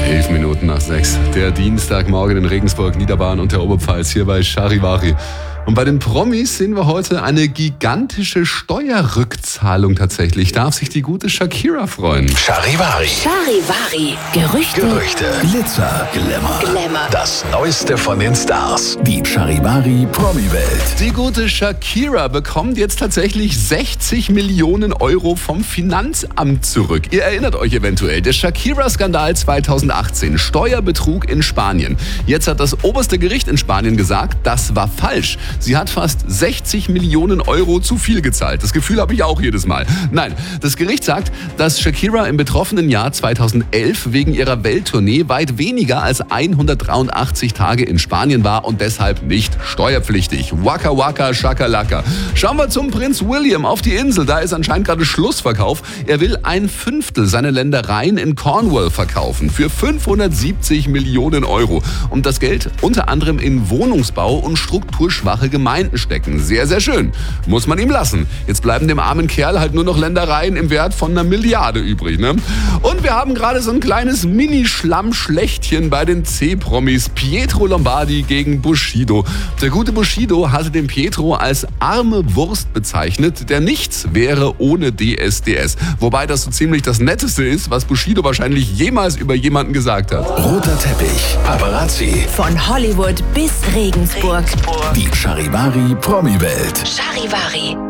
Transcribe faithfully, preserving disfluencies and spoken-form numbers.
Elf Minuten nach sechs. Der Dienstagmorgen in Regensburg, Niederbayern und der Oberpfalz hier bei Charivari. Und bei den Promis sehen wir heute eine gigantische Steuerrückzahlung tatsächlich. Darf sich die gute Shakira freuen. Charivari. Charivari. Gerüchte. Gerüchte. Glitzer. Glamour. Glamour. Das Neueste von den Stars. Die Charivari Promi-Welt. Die gute Shakira bekommt jetzt tatsächlich sechzig Millionen Euro vom Finanzamt zurück. Ihr erinnert euch eventuell, der Shakira-Skandal zweitausendachtzehn, Steuerbetrug in Spanien. Jetzt hat das oberste Gericht in Spanien gesagt, das war falsch. Sie hat fast sechzig Millionen Euro zu viel gezahlt. Das Gefühl habe ich auch jedes Mal. Nein, das Gericht sagt, dass Shakira im betroffenen Jahr zweitausendelf wegen ihrer Welttournee weit weniger als hundertdreiundachtzig Tage in Spanien war und deshalb nicht steuerpflichtig. Waka waka shakalaka. Schauen wir zum Prinz William auf die Insel. Da ist anscheinend gerade Schlussverkauf. Er will ein Fünftel seiner Ländereien in Cornwall verkaufen für fünfhundertsiebzig Millionen Euro. Und das Geld unter anderem in Wohnungsbau und strukturschwache Gemeinden stecken. Sehr, sehr schön. Muss man ihm lassen. Jetzt bleiben dem armen Kerl halt nur noch Ländereien im Wert von einer Milliarde übrig, ne? Und wir haben gerade so ein kleines Mini-Schlamm-Schlechtchen bei den C-Promis. Pietro Lombardi gegen Bushido. Der gute Bushido hatte den Pietro als arme Wurst bezeichnet, der nichts wäre ohne D S D S. Wobei das so ziemlich das Netteste ist, was Bushido wahrscheinlich jemals über jemanden gesagt hat. Roter Teppich. Paparazzi. Von Hollywood bis Regensburg. Die Charivari Promi-Welt. Charivari.